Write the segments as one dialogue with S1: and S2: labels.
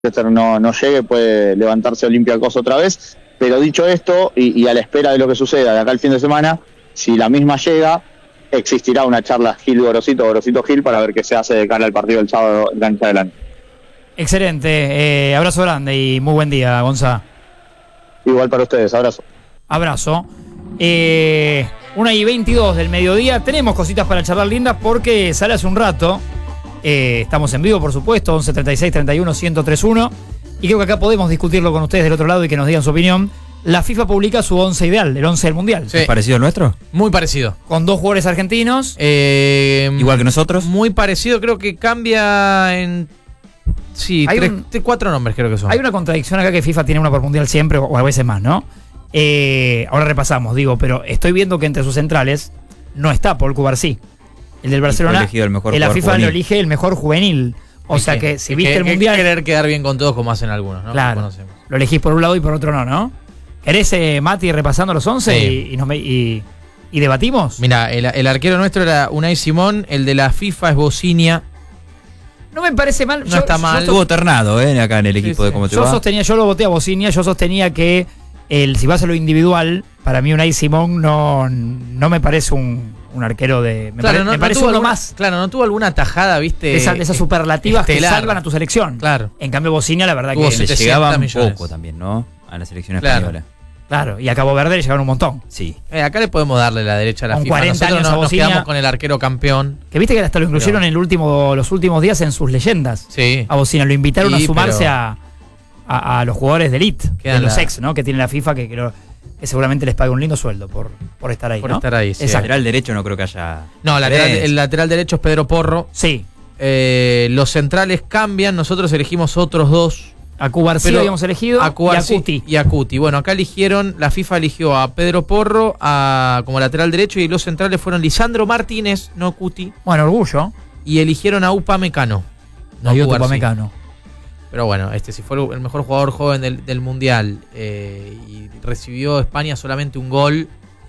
S1: no llegue, puede levantarse Olympiacos otra vez. Pero dicho esto, y a la espera de lo que suceda de acá el fin de semana, si la misma llega, existirá una charla Gil-Gorosito-Gil para ver qué se hace de cara al partido del sábado en cancha delante.
S2: Excelente, abrazo grande y muy buen día, Gonza.
S1: Igual para ustedes, abrazo.
S2: Abrazo. 1:22 del mediodía, tenemos cositas para charlar lindas porque sale hace un rato. Estamos en vivo, por supuesto, 11 36 31 1031. Y creo que acá podemos discutirlo con ustedes del otro lado y que nos digan su opinión. La FIFA publica su 11 ideal, el 11 del Mundial.
S3: Sí. ¿Es parecido al nuestro? Muy parecido.
S2: Con 2 jugadores argentinos.
S3: Igual que nosotros.
S4: Muy parecido, creo que cambia en... Sí, 4 nombres creo que son.
S2: Hay una contradicción acá que FIFA tiene una por Mundial siempre, o a veces más, ¿no? Ahora repasamos, pero estoy viendo que entre sus centrales no está Paul Cubarsí. El del Barcelona, la FIFA lo elige el mejor juvenil. O sea que si viste el Mundial...
S4: querer quedar bien con todos como hacen algunos, ¿no?
S2: Claro, lo elegís por un lado y por otro no. ¿Querés, Mati, repasando los 11 sí. y debatimos?
S4: Mira, el arquero nuestro era Unai Simón, el de la FIFA es Bocinia.
S2: No me parece mal.
S4: No está mal.
S3: Estuvo ternado, acá en el equipo de cómo te va.
S2: Yo lo voté a Bocinia, yo sostenía que si vas a lo individual, para mí Unai Simón no me parece un arquero de... Me parece uno más.
S4: Claro, no tuvo alguna tajada, ¿viste?
S2: Esas superlativas
S4: estelar,
S2: que salvan a tu selección.
S4: Claro.
S2: En cambio, Bocinia, la verdad
S3: tuvo
S2: que...
S3: Le llegaba un poco también, ¿no? A la selección española.
S2: Claro, y a Cabo Verde le llegaron un montón.
S3: Sí.
S4: Acá le podemos darle la derecha a la
S2: con
S4: FIFA.
S2: 40
S4: Nosotros
S2: años a Bocinia,
S4: nos quedamos con el arquero campeón.
S2: Que viste que hasta lo incluyeron en los últimos días en sus leyendas.
S4: Sí.
S2: A Bocinia lo invitaron a sumarse a los jugadores de elite, de los ex, ¿no? Que tiene la FIFA, que seguramente les paga un lindo sueldo por estar ahí.
S4: Por estar ahí, sí.
S3: El lateral derecho no creo que haya...
S4: No, el lateral derecho es Pedro Porro.
S2: Sí.
S4: Los centrales cambian, nosotros elegimos otros 2.
S2: A Cubarsí habíamos elegido
S4: y a Cuti. Bueno, acá la FIFA eligió a Pedro Porro como lateral derecho y los centrales fueron Lisandro Martínez, no Cuti.
S2: Bueno, orgullo.
S4: Y eligieron a Upamecano.
S2: No Upamecano.
S4: Pero bueno, si fue el mejor jugador joven del Mundial y recibió España solamente un gol,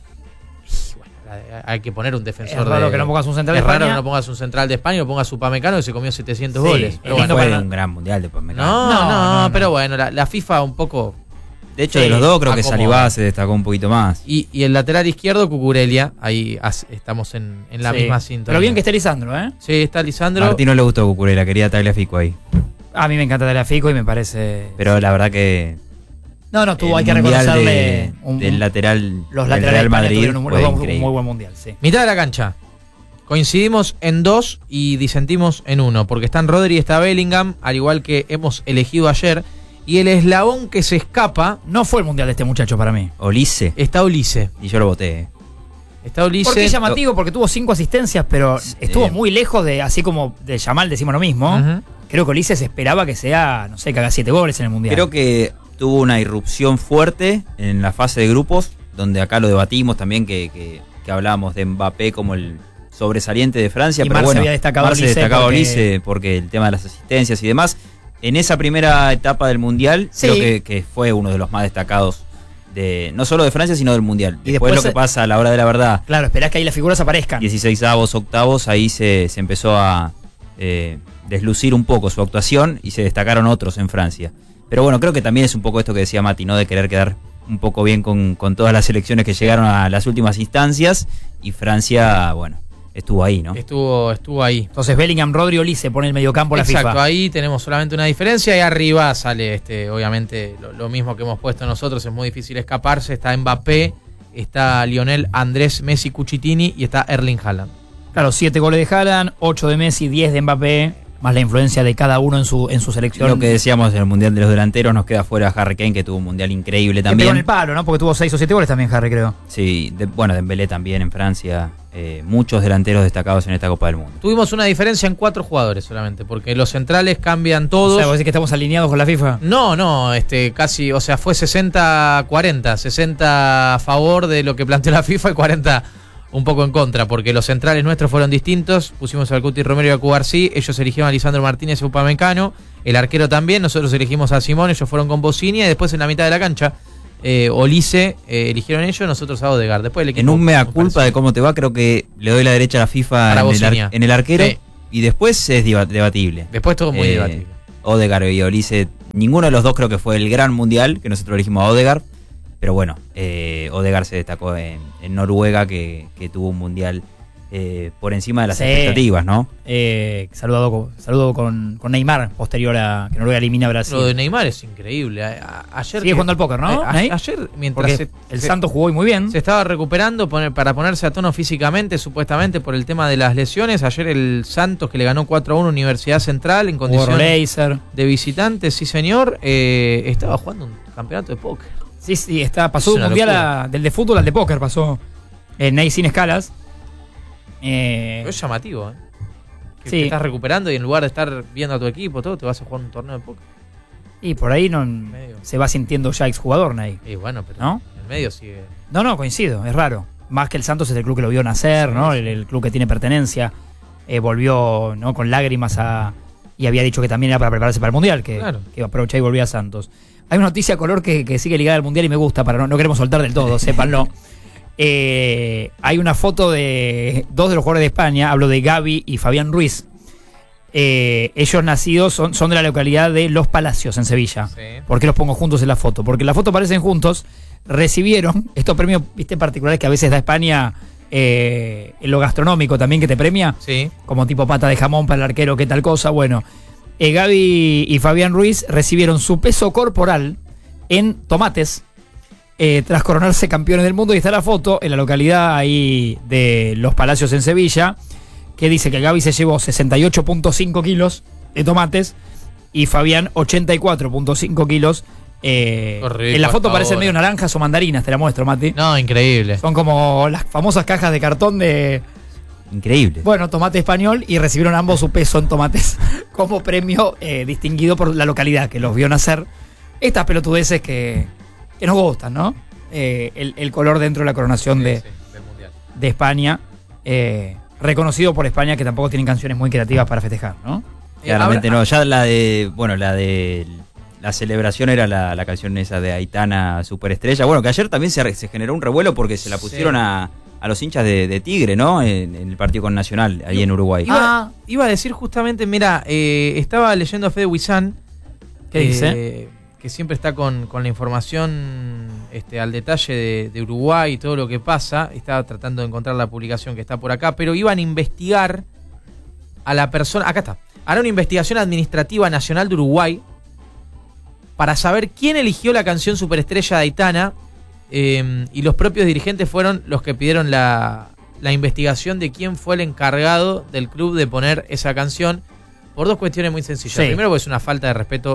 S4: hay que poner un defensor.
S2: Es raro que no pongas un central de
S4: España. Es raro
S2: que
S4: no pongas un central de España o pongas Upamecano que se comió 700 goles.
S3: Pero bueno, fue un gran Mundial de
S4: Upamecano. No, pero bueno, la FIFA un poco...
S3: De hecho, de los dos creo que Salivá se destacó un poquito más.
S4: Y el lateral izquierdo, Cucurella, ahí estamos en la misma sintonía.
S2: Pero bien que esté Lisandro, ¿eh?
S4: Sí, está Lisandro.
S3: A Martín no le gustó Cucurella, quería Tagliafico ahí.
S2: A mí me encanta Tagliafico y me parece...
S3: Pero la verdad que...
S2: No, hay que reconocerle...
S3: Del lateral
S2: los laterales
S3: Real Madrid
S2: un muy buen Mundial, sí.
S4: Mitad de la cancha. Coincidimos en 2 y disentimos en 1, porque están Rodri y está Bellingham, al igual que hemos elegido ayer. Y el eslabón que se escapa...
S2: No fue el Mundial de este muchacho para mí.
S3: Olise.
S4: Está Olise.
S3: Y yo lo voté.
S4: Está Olise.
S2: Porque es llamativo, porque tuvo 5 asistencias, pero estuvo muy lejos de, así como de Yamal decimos lo mismo. Creo que Olise se esperaba que sea, no sé, que haga 7 goles en el Mundial.
S3: Creo que tuvo una irrupción fuerte en la fase de grupos, donde acá lo debatimos también, que hablábamos de Mbappé como el sobresaliente de Francia.
S2: Y
S3: pero
S2: Marce había destacado
S3: Olise porque el tema de las asistencias y demás. En esa primera etapa del Mundial, creo que fue uno de los más destacados, no solo de Francia, sino del Mundial. Y después lo que pasa a la hora de la verdad.
S2: Claro, esperás que ahí las figuras aparezcan.
S3: 16avos, octavos, ahí se empezó a deslucir un poco su actuación y se destacaron otros en Francia. Pero bueno, creo que también es un poco esto que decía Mati, ¿no? De querer quedar un poco bien con todas las selecciones que llegaron a las últimas instancias. Y Francia, bueno, estuvo ahí, ¿no?
S4: Estuvo ahí.
S2: Entonces Bellingham, Rodri, Olise pone el mediocampo la FIFA.
S4: Exacto, ahí tenemos solamente una diferencia y arriba sale obviamente lo mismo que hemos puesto nosotros, es muy difícil escaparse, está Mbappé, está Lionel Andrés Messi Cucitini y está Erling Haaland.
S2: Claro, 7 goles de Haaland, 8 de Messi, 10 de Mbappé, más la influencia de cada uno en su selección.
S3: Lo que decíamos en el Mundial de los Delanteros, nos queda fuera Harry Kane, que tuvo un Mundial increíble también.
S2: Que pegó en el palo, ¿no? Porque tuvo 6 o 7 goles también Harry, creo.
S3: Sí, Dembélé también en Francia. Muchos delanteros destacados en esta Copa del Mundo.
S4: Tuvimos una diferencia en 4 jugadores solamente, porque los centrales cambian todos.
S2: O sea, ¿vos decís que estamos alineados con la FIFA?
S4: No, casi, o sea, fue 60-40, 60 a favor de lo que planteó la FIFA y 40 un poco en contra, porque los centrales nuestros fueron distintos. Pusimos al Cuti Romero y a Cubarsí, ellos eligieron a Lisandro Martínez y a Upamecano, el arquero también, nosotros elegimos a Simón, ellos fueron con Bocinia y después en la mitad de la cancha Olise eligieron ellos, nosotros a Odegaard. Después el equipo,
S3: en un mea culpa de cómo te va, creo que le doy la derecha a la FIFA en el arquero, y después es debatible.
S4: Después todo muy debatible.
S3: Odegaard y Olise, Ninguno de los dos creo que fue el gran mundial, que nosotros elegimos a Odegaard. Pero bueno, Odegaard se destacó en Noruega, que tuvo un mundial por encima de las expectativas, ¿no?
S2: Saludo con Neymar, posterior a que Noruega elimina a Brasil.
S4: Lo de Neymar es increíble. Ayer
S2: sigue jugando al póker, ¿no?
S4: Ayer, mientras
S2: el Santos jugó muy bien.
S4: Se estaba recuperando para ponerse a tono físicamente, supuestamente por el tema de las lesiones. Ayer el Santos, que le ganó 4-1 Universidad Central en condición de visitante, sí señor, estaba jugando un campeonato de póker.
S2: Sí, pasó un mundial del de fútbol al de póker, pasó Ney sin escalas.
S4: Pero es llamativo, ¿eh? Que
S2: sí.
S4: te estás recuperando y en lugar de estar viendo a tu equipo, todo, te vas a jugar un torneo de póker.
S2: Y por ahí se va sintiendo ya exjugador, Ney.
S4: Y bueno, pero
S2: ¿no?
S4: En el medio sigue.
S2: No, coincido, es raro. Más que el Santos es el club que lo vio nacer, sí, ¿no? El club que tiene pertenencia. Volvió, ¿no? Con lágrimas y había dicho que también era para prepararse para el Mundial, que aprovechaba y volvía a Santos. Hay una noticia color que sigue ligada al Mundial y me gusta, no queremos soltar del todo, sépanlo. Hay una foto de dos de los jugadores de España, hablo de Gavi y Fabián Ruiz. Ellos nacidos son de la localidad de Los Palacios, en Sevilla. Sí. ¿Por qué los pongo juntos en la foto? Porque en la foto aparecen juntos, recibieron estos premios, viste, particulares que a veces da España, en lo gastronómico también, que te premia,
S4: sí,
S2: como tipo pata de jamón para el arquero, qué tal cosa. Bueno, Gavi y Fabián Ruiz recibieron su peso corporal en tomates, tras coronarse campeones del mundo. Y está la foto en la localidad ahí de Los Palacios en Sevilla, que dice que Gavi se llevó 68.5 kilos de tomates y Fabián 84.5 kilos. En la foto parecen medio naranjas o mandarinas, te la muestro, Mati.
S4: No, increíble.
S2: Son como las famosas cajas de cartón de...
S3: Increíble.
S2: Bueno, tomate español, y recibieron ambos su peso en tomates como premio distinguido por la localidad que los vio nacer. Estas pelotudeces que nos gustan, ¿no? El color dentro de la coronación del Mundial de España, reconocido por España, que tampoco tienen canciones muy creativas para festejar, ¿no?
S3: Claramente no, ya la de la celebración era la canción esa de Aitana, Superestrella. Bueno, que ayer también se generó un revuelo porque se la pusieron a los hinchas de Tigre, ¿no? En el partido con Nacional, ahí en Uruguay.
S4: Iba a decir justamente, mira, estaba leyendo a Fede Huizán.
S2: ¿Qué dice?
S4: Que siempre está con la información al detalle de Uruguay y todo lo que pasa. Estaba tratando de encontrar la publicación que está por acá, pero iban a investigar a la persona. Acá está. Hará una investigación administrativa nacional de Uruguay para saber quién eligió la canción Superestrella de Aitana, y los propios dirigentes fueron los que pidieron la investigación de quién fue el encargado del club de poner esa canción, por dos cuestiones muy sencillas. Sí. Primero, porque es una falta de respeto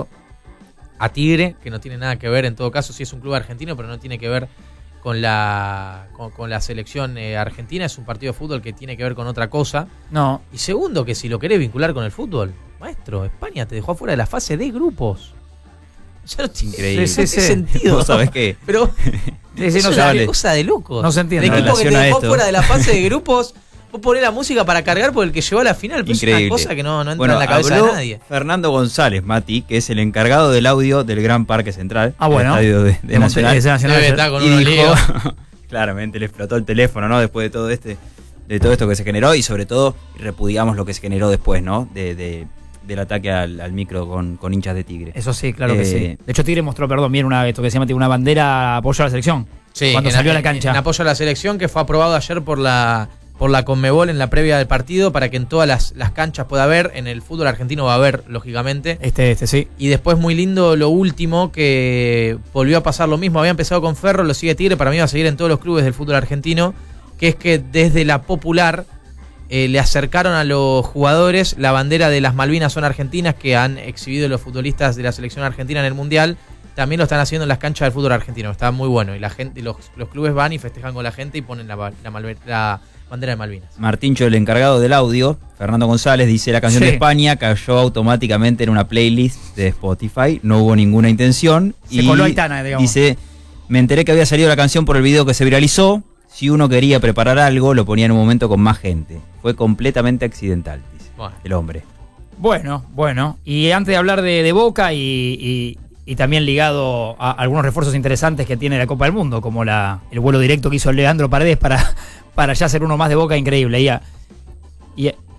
S4: a Tigre, que no tiene nada que ver, en todo caso, si es un club argentino, pero no tiene que ver con la selección argentina. Es un partido de fútbol que tiene que ver con otra cosa.
S2: No.
S4: Y segundo, que si lo querés vincular con el fútbol, maestro, España te dejó afuera de la fase de grupos. Ya no tiene sentido.
S3: ¿Vos sabés qué?
S4: Pero es una cosa de locos.
S2: No se entiende.
S4: El equipo que te dejó fuera de la fase de grupos, vos ponés la música para cargar por el que llegó a la final. Pero es una cosa que no entra en la cabeza de nadie.
S3: Fernando González, Mati, que es el encargado del audio del Gran Parque Central.
S2: Bueno.
S3: El estadio de Nacional.
S4: Debe estar con unos
S3: líos. Claramente le explotó el teléfono, ¿no? Después de todo esto que se generó, y sobre todo repudiamos lo que se generó después, ¿no? Del ataque al micro con hinchas de Tigre.
S2: Eso sí, claro que sí. De hecho, Tigre mostró, esto que se llama una bandera apoyo a la selección.
S4: Sí,
S2: cuando salió a la cancha.
S4: En apoyo a la selección, que fue aprobado ayer por la Conmebol en la previa del partido, para que en todas las canchas pueda haber. En el fútbol argentino va a haber, lógicamente.
S2: Sí.
S4: Y después, muy lindo lo último, que volvió a pasar lo mismo. Había empezado con Ferro, lo sigue Tigre, para mí va a seguir en todos los clubes del fútbol argentino, que es que desde la Popular le acercaron a los jugadores la bandera de las Malvinas son argentinas, que han exhibido los futbolistas de la selección argentina en el Mundial. También lo están haciendo en las canchas del fútbol argentino. Está muy bueno. Y la gente, los clubes van y festejan con la gente y ponen la bandera de Malvinas.
S3: Martíncho, el encargado del audio, Fernando González, dice: la canción de España cayó automáticamente en una playlist de Spotify. No hubo ninguna intención.
S2: Se coló Aitana, digamos.
S3: Dice: me enteré que había salido la canción por el video que se viralizó. Si uno quería preparar algo, lo ponía en un momento con más gente. Fue completamente accidental, dice el hombre.
S2: Bueno. Y antes de hablar de Boca y también ligado a algunos refuerzos interesantes que tiene la Copa del Mundo, como el vuelo directo que hizo Leandro Paredes para ya ser uno más de Boca, increíble. Y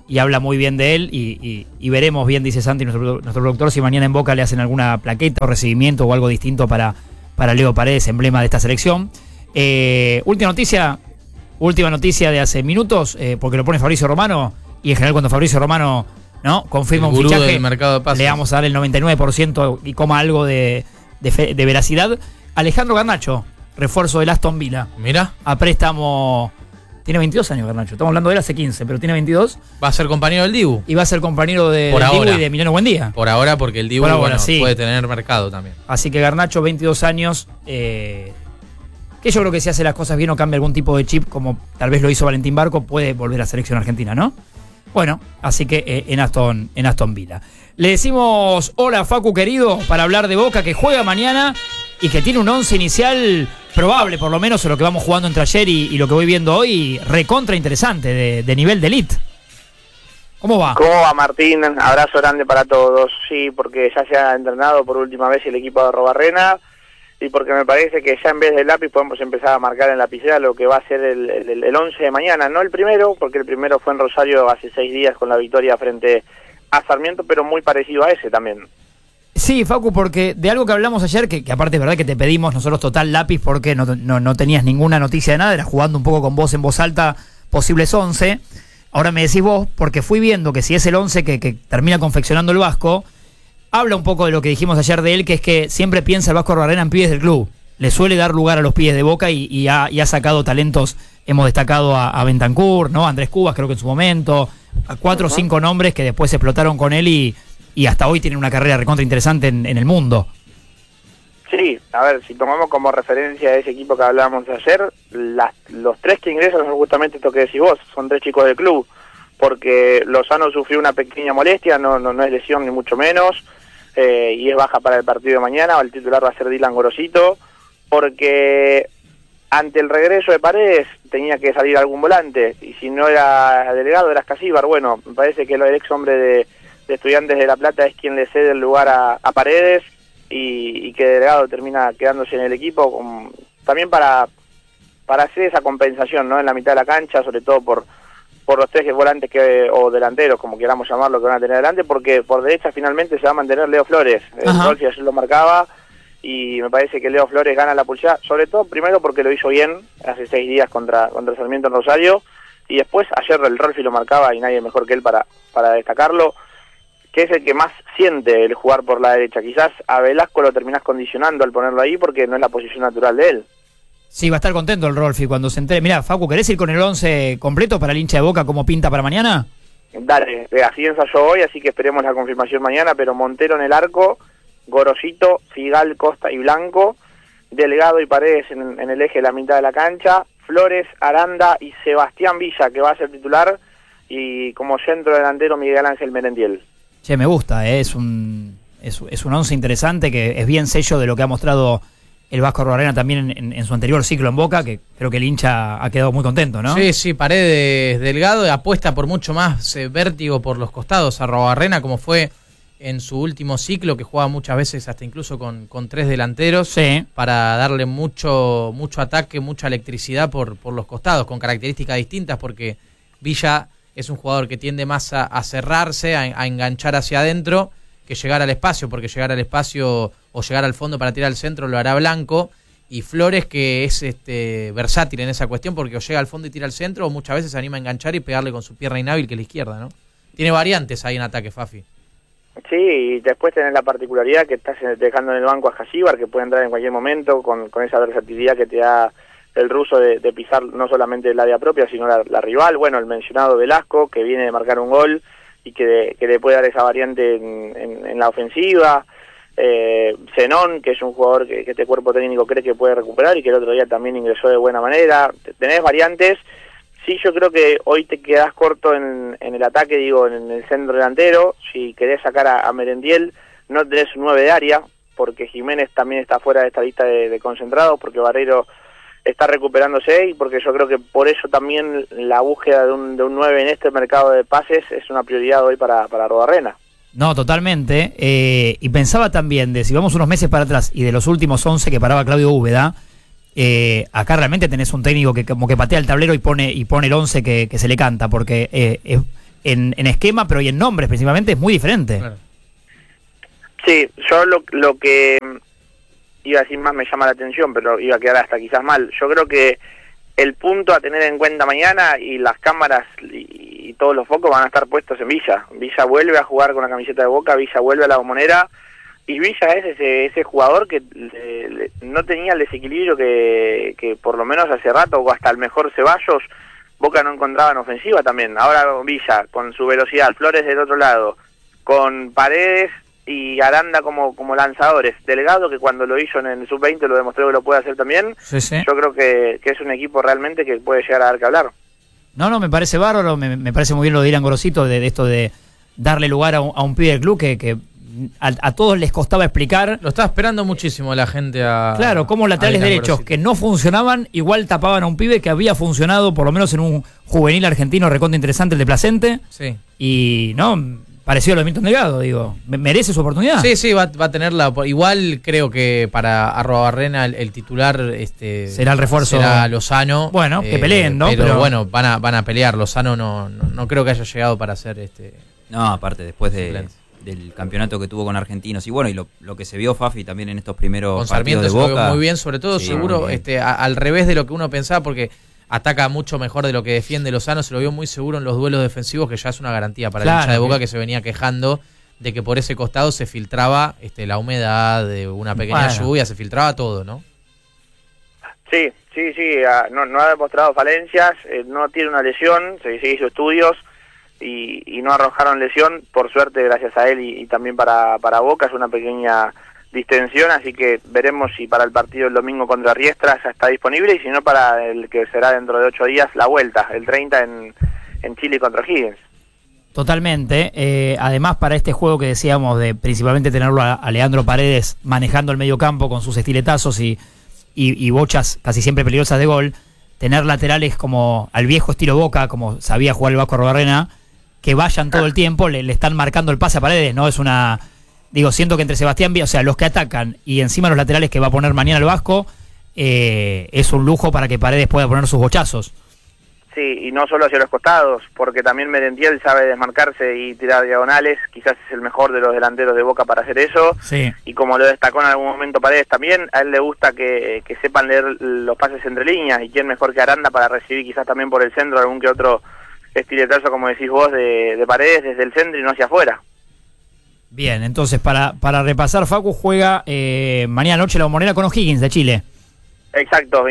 S2: y habla muy bien de él y veremos bien, dice Santi, nuestro productor, si mañana en Boca le hacen alguna plaqueta o recibimiento o algo distinto para Leo Paredes, emblema de esta selección. Última noticia de hace minutos, porque lo pone Fabricio Romano, y en general cuando Fabricio Romano confirma un fichaje,
S4: del mercado de pases,
S2: le vamos a dar el 99% y coma algo de veracidad. Alejandro Garnacho, refuerzo del Aston Villa.
S4: Mira,
S2: A préstamo. Tiene 22 años Garnacho. Estamos hablando de él hace 15, pero tiene 22.
S4: va a ser compañero del Dibu.
S2: Y va a ser compañero del
S4: Por
S2: Dibu
S4: ahora.
S2: y de Emiliano Buendía.
S4: Por ahora, porque el Dibu
S2: Por ahora, sí.
S4: puede tener mercado también.
S2: Así que Garnacho, 22 años. Que yo creo que si hace las cosas bien o cambia algún tipo de chip, como tal vez lo hizo Valentín Barco, puede volver a selección argentina, ¿no? Bueno, así que en Aston Villa. Le decimos hola, Facu querido, para hablar de Boca, que juega mañana y que tiene un once inicial probable, por lo menos, en lo que vamos jugando entre ayer y lo que voy viendo hoy, recontra interesante, de nivel de elite. ¿Cómo va?
S5: ¿Cómo va, Martín? Abrazo grande para todos. Sí, porque ya se ha entrenado por última vez el equipo de Arrobarrena y porque me parece que ya en vez del lápiz podemos empezar a marcar en la lapicera lo que va a ser el 11 de mañana. No el primero, porque el primero fue en Rosario hace 6 días con la victoria frente a Sarmiento, pero muy parecido a ese también.
S2: Sí, Facu, porque de algo que hablamos ayer, que aparte es verdad que te pedimos nosotros total lápiz porque no tenías ninguna noticia de nada, era jugando un poco con vos en voz alta, posibles 11. Ahora me decís vos, porque fui viendo que si es el 11 que termina confeccionando el Vasco, habla un poco de lo que dijimos ayer de él, que es que siempre piensa el Vasco Arrobarrena en pibes del club. Le suele dar lugar a los pibes de Boca y ha sacado talentos. Hemos destacado a Bentancur, ¿no? A Andrés Cubas, creo que en su momento, a 4 o 5 nombres que después explotaron con él y hasta hoy tienen una carrera recontra interesante en el mundo.
S5: Sí, a ver, si tomamos como referencia a ese equipo que hablábamos de ayer, los 3 que ingresan son justamente esto que decís vos, son 3 chicos del club, porque Lozano sufrió una pequeña molestia, no es lesión ni mucho menos, y es baja para el partido de mañana. El titular va a ser Dylan Gorosito, porque ante el regreso de Paredes tenía que salir algún volante, y si no era Delgado era Escasíbar. Bueno, me parece que el ex hombre de Estudiantes de La Plata es quien le cede el lugar a Paredes, y que Delgado termina quedándose en el equipo, también para hacer esa compensación, ¿no? En la mitad de la cancha, sobre todo por los 3 volantes o delanteros, como queramos llamarlo, que van a tener adelante, porque por derecha finalmente se va a mantener Leo Flores. Rolfi ayer lo marcaba, y me parece que Leo Flores gana la pulsada, sobre todo primero porque lo hizo bien hace 6 días contra Sarmiento en Rosario, y después ayer el Rolfi lo marcaba y nadie mejor que él para destacarlo, que es el que más siente el jugar por la derecha. Quizás a Velasco lo terminás condicionando al ponerlo ahí porque no es la posición natural de él.
S2: Sí, va a estar contento el Rolfi cuando se entere. Mirá, Facu, ¿querés ir con el 11 completo para el hincha de Boca como pinta para mañana?
S5: Dale, así ensayó hoy, así que esperemos la confirmación mañana, pero Montero en el arco, Gorosito, Figal, Costa y Blanco, Delgado y Paredes en el eje de la mitad de la cancha, Flores, Aranda y Sebastián Villa, que va a ser titular, y como centro delantero Miguel Ángel Merentiel.
S2: Che, me gusta, es un 11 interesante, que es bien sello de lo que ha mostrado el Vasco Arrobarrena también en su anterior ciclo en Boca, que creo que el hincha ha quedado muy contento, ¿no?
S4: Sí, Paredes, Delgado, apuesta por mucho más vértigo por los costados. Arrobarrena, como fue en su último ciclo, que jugaba muchas veces hasta incluso con 3 delanteros,
S2: sí,
S4: para darle mucho ataque, mucha electricidad por los costados, con características distintas, porque Villa es un jugador que tiende más a cerrarse, a enganchar hacia adentro, que llegar al espacio, porque llegar al espacio o llegar al fondo para tirar al centro lo hará Blanco, y Flores, que es versátil en esa cuestión, porque o llega al fondo y tira al centro, o muchas veces se anima a enganchar y pegarle con su pierna inhábil, que es la izquierda, ¿no? Tiene variantes ahí en ataque, Fafi.
S5: Sí, y después tenés la particularidad que estás dejando en el banco a Jasíbar, que puede entrar en cualquier momento con esa versatilidad que te da el ruso de pisar no solamente el área propia, sino la rival. Bueno, el mencionado Velasco, que viene de marcar un gol y que le puede dar esa variante en la ofensiva. Zenón, que es un jugador que este cuerpo técnico cree que puede recuperar y que el otro día también ingresó de buena manera. Tenés variantes. Sí, yo creo que hoy te quedás corto en el ataque, digo, en el centro delantero. Si querés sacar a Merentiel, no tenés un 9 de área, porque Jiménez también está fuera de esta lista de concentrados, porque Barreiro está recuperándose, y porque yo creo que por eso también la búsqueda de un 9 en este mercado de pases es una prioridad hoy para Arrobarrena.
S2: No, totalmente. Y pensaba también de si vamos unos meses para atrás y de los últimos 11 que paraba Claudio Úbeda, acá realmente tenés un técnico que como que patea el tablero y pone el 11 que se le canta, porque en esquema, pero y en nombres principalmente, es muy diferente.
S4: Claro.
S5: Sí, yo lo que iba a decir más me llama la atención, pero iba a quedar hasta quizás mal. Yo creo que el punto a tener en cuenta mañana, y las cámaras y todos los focos van a estar puestos en Villa. Villa vuelve a jugar con la camiseta de Boca, Villa vuelve a la Bombonera, y Villa es ese jugador que no tenía el desequilibrio que por lo menos hace rato, o hasta el mejor Ceballos, Boca no encontraba en ofensiva también. Ahora Villa, con su velocidad, Flores del otro lado, con Paredes y Aranda como lanzadores, Delgado, que cuando lo hizo en el Sub-20 lo demostró que lo puede hacer también.
S2: Sí, sí.
S5: Yo creo que es un equipo realmente que puede llegar a dar que hablar.
S2: No, me parece bárbaro, me parece muy bien lo de Irán Gorosito, de esto de darle lugar a un pibe del club que a todos les costaba explicar.
S4: Lo estaba esperando muchísimo la gente a...
S2: Claro, como laterales derechos que no funcionaban, igual tapaban a un pibe que había funcionado por lo menos en un juvenil argentino recontra interesante, el de Placente.
S4: Sí.
S2: Y no, parecido a lo de Milton Delgado, digo, merece su oportunidad.
S4: Sí, va a tenerla. Igual creo que para Arrobarrena el titular
S2: será el refuerzo.
S4: Será Lozano.
S2: Bueno, que peleen, ¿no?
S4: Pero bueno, van a pelear. Lozano no creo que haya llegado para hacer
S3: No, aparte, después
S4: suplente.
S3: del campeonato que tuvo con Argentinos. Y bueno, y lo que se vio Fafi también en estos primeros
S4: Con
S3: partidos
S4: Sarmiento
S3: de
S4: se lo
S3: Boca.
S4: vio muy bien, sobre todo
S3: Sí,
S4: seguro,
S3: muy bien.
S4: al revés de lo que uno pensaba, porque ataca mucho mejor de lo que defiende Lozano. Se lo vio muy seguro en los duelos defensivos, que ya es una garantía para el hincha de Boca, que se venía quejando de que por ese costado se filtraba la humedad, de una pequeña lluvia, se filtraba todo, ¿no?
S5: Sí, no ha demostrado falencias, no tiene una lesión, se hizo estudios y no arrojaron lesión, por suerte gracias a él y también para Boca es una pequeña distensión, así que veremos si para el partido el domingo contra Riestra ya está disponible, y si no para el que será dentro de 8 días la vuelta, el 30 en Chile contra Higgins.
S2: Totalmente. Además, para este juego que decíamos de principalmente tenerlo a Leandro Paredes manejando el medio campo con sus estiletazos y bochas casi siempre peligrosas de gol, tener laterales como al viejo estilo Boca, como sabía jugar el Vasco Arrobarrena, que vayan todo el tiempo, le están marcando el pase a Paredes, ¿no? Es una... Digo, siento que entre Sebastián Villa, o sea, los que atacan y encima los laterales que va a poner mañana el Vasco, es un lujo para que Paredes pueda poner sus bochazos.
S5: Sí, y no solo hacia los costados, porque también Merentiel sabe desmarcarse y tirar diagonales, quizás es el mejor de los delanteros de Boca para hacer eso,
S2: Sí.
S5: y como lo destacó en algún momento Paredes también, a él le gusta que sepan leer los pases entre líneas, y quién mejor que Aranda para recibir quizás también por el centro algún que otro estiletazo, como decís vos, de Paredes desde el centro y no hacia afuera.
S2: Bien, entonces para repasar, Facu juega mañana noche la Bombonera con O'Higgins de Chile.
S5: Exacto,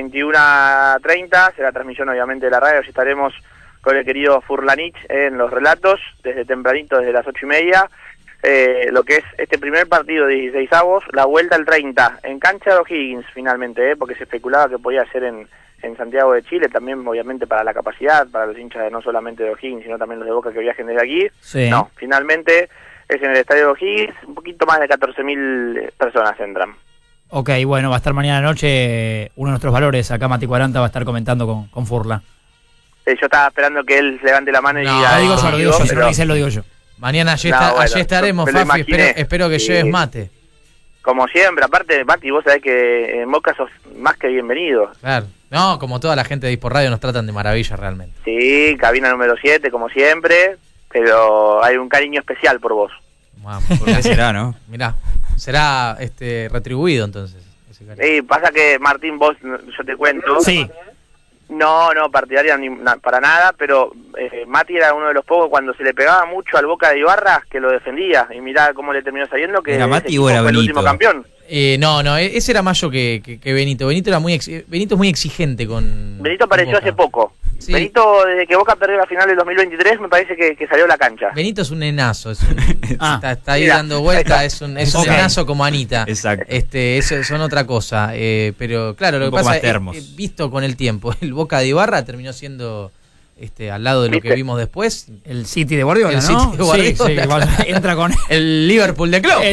S5: 21:30, será transmisión obviamente de la radio, ya estaremos con el querido Furlanich en los relatos, desde tempranito, desde las 8:30, lo que es este primer partido de 16avos, la vuelta el 30, en cancha de O'Higgins finalmente, porque se especulaba que podía ser en Santiago de Chile, también obviamente para la capacidad, para los hinchas de no solamente de O'Higgins, sino también los de Boca que viajen desde aquí.
S2: Sí.
S5: No, finalmente es en el estadio de O'Higgins, un poquito más de 14.000 personas entran.
S2: Ok, bueno, va a estar mañana noche uno de nuestros valores, acá Mati 40 va a estar comentando con Furla.
S5: Yo estaba esperando que él levante la mano y
S2: No,
S5: diga...
S2: lo digo yo, si no
S5: pero-
S2: lo dice él, lo digo yo.
S4: Mañana allí
S5: bueno,
S4: estaremos,
S5: me lo
S4: Fafi.
S5: imaginé.
S4: Espero que
S5: Sí.
S4: lleves mate.
S5: Como siempre, aparte, Mati, vos sabés que en Boca sos más que bienvenido.
S4: Claro. No, como toda la gente de Dispor Radio nos tratan de maravilla realmente.
S5: Sí, cabina número 7, como siempre, pero hay un cariño especial por vos.
S4: Vamos,
S3: ¿Qué será, no?
S4: Mirá, será retribuido entonces. Ese cariño.
S5: Sí, pasa que, Martín, vos, yo te cuento...
S2: Sí.
S5: No, partidaria para nada, pero Mati era uno de los pocos cuando se le pegaba mucho al Boca de Ibarra que lo defendía, y mirá cómo le terminó saliendo, que
S3: ¿Era
S5: ese
S3: Mati
S5: equipo
S3: o era
S5: fue el
S3: Benito?
S5: último campeón.
S4: No, ese era más yo que Benito. Benito era Benito es muy exigente con...
S5: Benito apareció
S4: con Boca.
S5: hace poco.
S4: Sí.
S5: Benito, desde que Boca perdió la final del 2023, me parece que salió a la cancha.
S4: Benito es un nenazo, está ahí
S5: Mira,
S4: dando vueltas,
S5: ahí
S4: es un
S2: Ok.
S4: nenazo como Anita.
S3: Exacto.
S4: Eso son otra cosa, pero claro, lo
S3: Un
S4: que
S3: poco
S4: pasa
S3: más termos.
S4: es visto con el tiempo, el Boca de Ibarra terminó siendo al lado de lo que
S5: ¿Viste?
S4: vimos después,
S2: El City de Guardiola,
S4: El
S2: ¿no?
S4: City de Guardiola,
S2: Sí, igual entra con...
S4: el Liverpool de Klopp.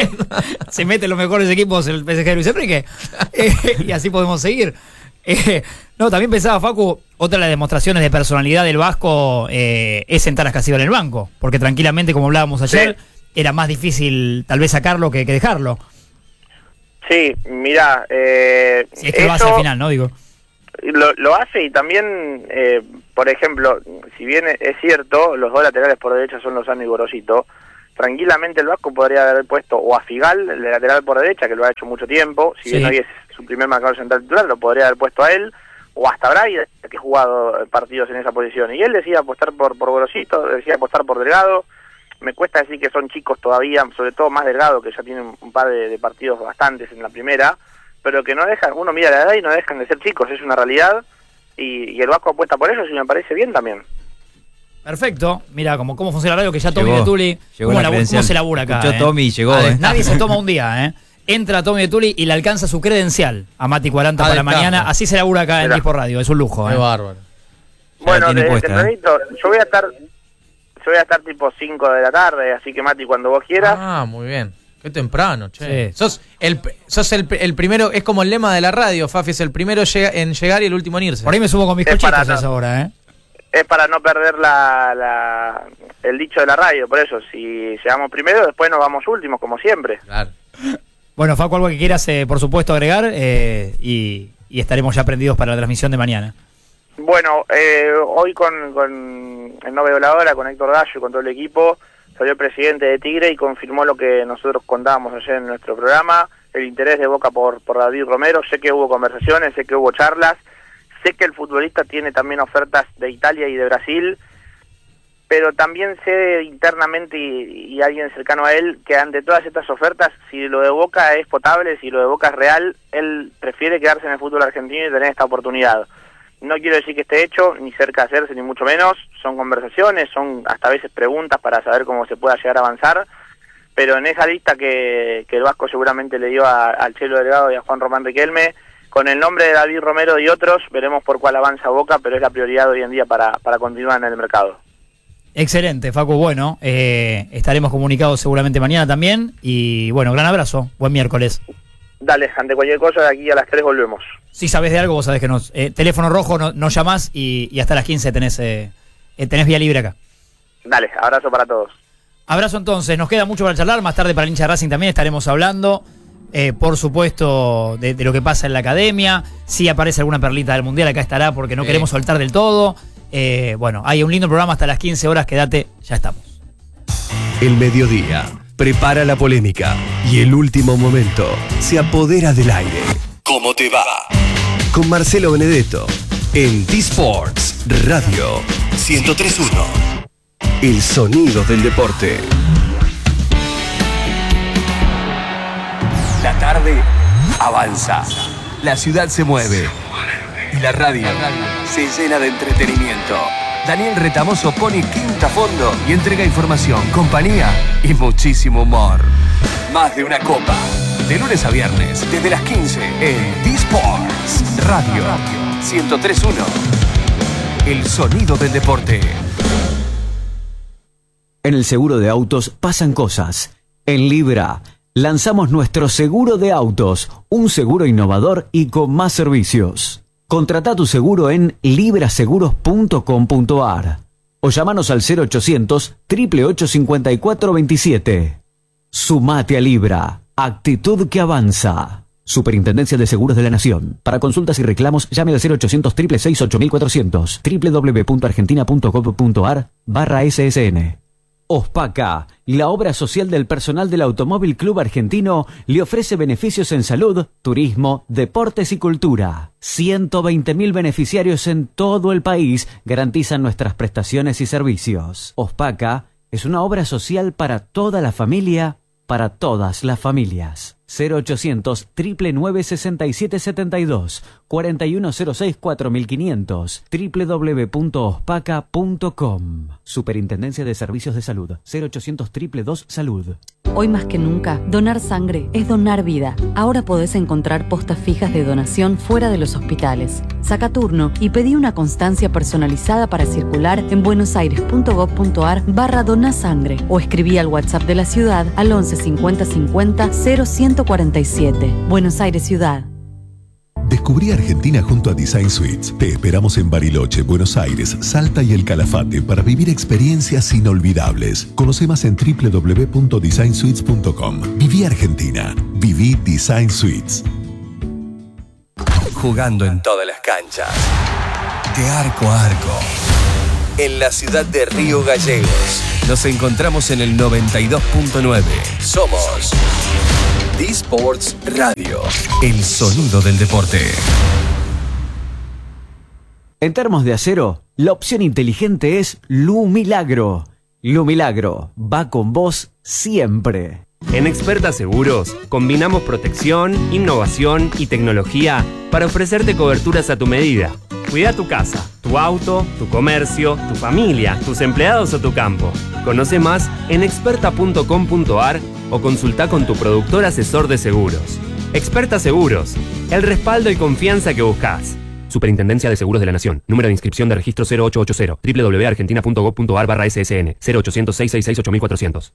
S2: Se mete los mejores equipos el PSG de Luis Enrique. Y así podemos seguir. No, también pensaba, Facu, otra de las demostraciones de personalidad del Vasco es sentar a Escasíbal en el banco. Porque tranquilamente, como hablábamos ayer, era más difícil tal vez sacarlo que dejarlo.
S5: Sí, mirá...
S2: Si es que lo va a hacer al final, ¿no? Digo.
S5: lo hace, y también, por ejemplo, si bien es cierto, los dos laterales por derecha son Lozano y Gorosito, tranquilamente el Vasco podría haber puesto o a Figal, el lateral por derecha, que lo ha hecho mucho tiempo, si bien hoy es su primer marcador central titular, lo podría haber puesto a él, o hasta Braida, que ha jugado partidos en esa posición. Y él decía apostar por Gorosito, decía apostar por Delgado. Me cuesta decir que son chicos todavía, sobre todo más Delgado, que ya tienen un par de partidos bastantes en la primera, pero que no dejan, uno mira la edad y no dejan de ser chicos, es una realidad, y el Vasco apuesta por ellos y me parece bien también.
S2: Perfecto, mira cómo funciona la radio, que ya Tommy de Tuli, ¿cómo se labura acá?
S3: Tommy, llegó.
S2: Nadie se toma un día, Entra Tommy de Tuli y le alcanza su credencial a Mati 40 para mañana, así se labura acá en Dispo Radio, es un lujo.
S4: Qué bárbaro.
S5: Bueno, tempranito, yo voy a estar tipo 5 de la tarde, así que Mati, cuando vos quieras.
S4: Ah, muy bien. Qué temprano, che. Sí. Sos el primero, es como el lema de la radio, Fafi, es el primero en llegar y el último en irse.
S2: Por ahí me subo con mis cochitos a esa hora,
S5: Es para no perder el dicho de la radio, por eso, si llegamos primero, después nos vamos últimos, como siempre.
S4: Claro.
S2: Bueno, Facu, algo que quieras, por supuesto, agregar, y estaremos ya prendidos para la transmisión de mañana.
S5: Bueno, hoy con el No Veo la Hora, con Héctor Gallo y con todo el equipo, salió el presidente de Tigre y confirmó lo que nosotros contábamos ayer en nuestro programa, el interés de Boca por David Romero. Sé que hubo conversaciones, sé que hubo charlas, sé que el futbolista tiene también ofertas de Italia y de Brasil, pero también sé internamente y alguien cercano a él que ante todas estas ofertas, si lo de Boca es potable, si lo de Boca es real, él prefiere quedarse en el fútbol argentino y tener esta oportunidad. No quiero decir que esté hecho, ni cerca de hacerse, ni mucho menos. Son conversaciones, son hasta a veces preguntas para saber cómo se pueda llegar a avanzar. Pero en esa lista que el Vasco seguramente le dio al Chelo Delgado y a Juan Román Riquelme, con el nombre de David Romero y otros, veremos por cuál avanza Boca, pero es la prioridad hoy en día para continuar en el mercado.
S2: Excelente, Facu. Bueno, estaremos comunicados seguramente mañana también. Y bueno, gran abrazo. Buen miércoles.
S5: Dale, ante cualquier cosa, de aquí a las 3 volvemos.
S2: Si sabes de algo, vos sabés que nos... teléfono rojo, nos llamás y hasta las 15 tenés vía libre acá.
S5: Dale, abrazo para todos.
S2: Abrazo entonces, nos queda mucho para charlar. Más tarde para el hincha de Racing también estaremos hablando, por supuesto, de lo que pasa en la academia. Si aparece alguna perlita del Mundial, acá estará, porque no queremos soltar del todo. Bueno, hay un lindo programa hasta las 15 horas, quédate, ya estamos.
S6: El mediodía prepara la polémica y el último momento se apodera del aire. ¿Cómo te va? Con Marcelo Benedetto en T-Sports Radio 103.1. El sonido del deporte. La tarde avanza. La ciudad se mueve. Y la radio se llena de entretenimiento. Daniel Retamoso pone quinta a fondo y entrega información, compañía y muchísimo humor. Más de una copa. De lunes a viernes, desde las 15 en D-Sports Radio 103.1. El sonido del deporte.
S7: En el seguro de autos pasan cosas. En Libra lanzamos nuestro seguro de autos, un seguro innovador y con más servicios. Contrata tu seguro en libraseguros.com.ar o llámanos al 0800 888 5427. Sumate a Libra, actitud que avanza. Superintendencia de Seguros de la Nación. Para consultas y reclamos, llame al 0800 666 8400, www.argentina.gov.ar/SSN. Ospaca, la obra social del personal del Automóvil Club Argentino, le ofrece beneficios en salud, turismo, deportes y cultura. 120.000 beneficiarios en todo el país garantizan nuestras prestaciones y servicios. Ospaca es una obra social para toda la familia, para todas las familias. 0800 999 6772 4106 4500 www.ospaca.com. Superintendencia de Servicios de Salud. 0800 222 Salud.
S8: Hoy más que nunca, donar sangre es donar vida. Ahora podés encontrar postas fijas de donación fuera de los hospitales. Saca turno y pedí una constancia personalizada para circular en buenosaires.gov.ar/donasangre o escribí al WhatsApp de la ciudad al 11 50 50 0147. Buenos Aires Ciudad.
S6: Descubrí Argentina junto a Design Suites. Te esperamos en Bariloche, Buenos Aires, Salta y El Calafate para vivir experiencias inolvidables. Conoce más en www.designsuites.com. Viví Argentina. Viví Design Suites. jugando en todas las canchas, de arco a arco. En la ciudad de Río Gallegos, nos encontramos en el 92.9. Somos D-Sports Radio, el sonido del deporte.
S7: En Termos de Acero, la opción inteligente es Lu Milagro. Lu Milagro va con vos siempre.
S9: En Experta Seguros, combinamos protección, innovación y tecnología para ofrecerte coberturas a tu medida. Cuida tu casa, tu auto, tu comercio, tu familia, tus empleados o tu campo. Conoce más en experta.com.ar o consulta con tu productor asesor de seguros. Experta Seguros, el respaldo y confianza que buscas. Superintendencia de Seguros de la Nación. Número de inscripción de registro 0880 www.argentina.gov.ar/ssn 0800-666-8400.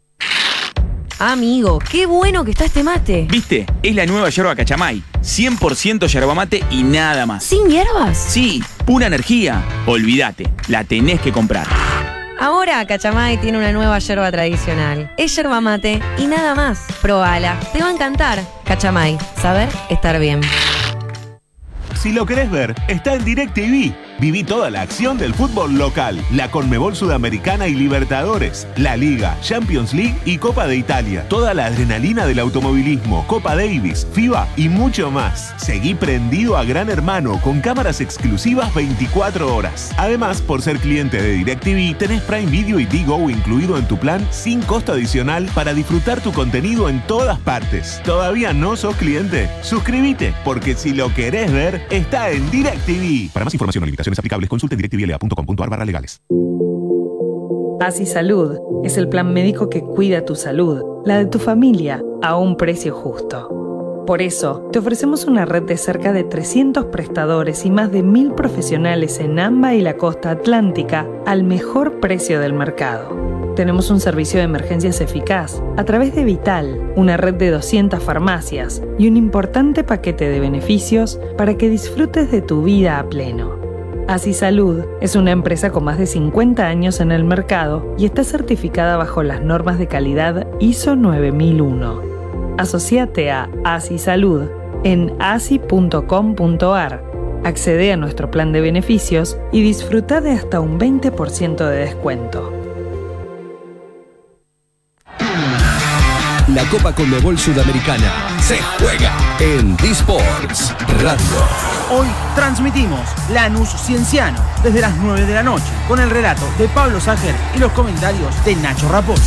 S10: Amigo, qué bueno que está este mate.
S11: ¿Viste? Es la nueva yerba Cachamay. 100% yerba mate y nada más.
S10: ¿Sin hierbas?
S11: Sí, pura energía. Olvídate, la tenés que comprar.
S10: Ahora Cachamay tiene una nueva yerba tradicional. Es yerba mate y nada más. Probala, te va a encantar. Cachamay, saber estar bien.
S12: Si lo querés ver, está en DirecTV. Viví toda la acción del fútbol local, la Conmebol Sudamericana y Libertadores, la Liga, Champions League y Copa de Italia. Toda la adrenalina del automovilismo, Copa Davis, FIBA y mucho más. Seguí prendido a Gran Hermano con cámaras exclusivas 24 horas. Además, por ser cliente de DirecTV, tenés Prime Video y Digo incluido en tu plan sin costo adicional para disfrutar tu contenido en todas partes. ¿Todavía no sos cliente? Suscríbete, porque si lo querés ver, está en DirecTV. Para más información o limitaciones aplicables, consulte en directvla.com.ar/legales.
S13: Así Salud es el plan médico que cuida tu salud, la de tu familia, a un precio justo. Por eso, te ofrecemos una red de cerca de 300 prestadores y más de 1000 profesionales en AMBA y la costa atlántica al mejor precio del mercado. Tenemos un servicio de emergencias eficaz a través de Vital, una red de 200 farmacias y un importante paquete de beneficios para que disfrutes de tu vida a pleno. Así Salud es una empresa con más de 50 años en el mercado y está certificada bajo las normas de calidad ISO 9001. Asociate a Así Salud en asi.com.ar. Accede a nuestro plan de beneficios y disfruta de hasta un 20% de descuento.
S6: La Copa Conmebol Sudamericana se juega en D-Sports Radio.
S14: Hoy transmitimos Lanús Cienciano desde las 9 de la noche con el relato de Pablo Ságer y los comentarios de Nacho Rapós.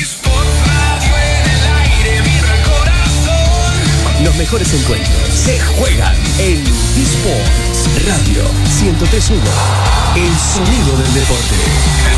S6: Los mejores encuentros se juegan en D-Sports Radio 103.1. El sonido del deporte.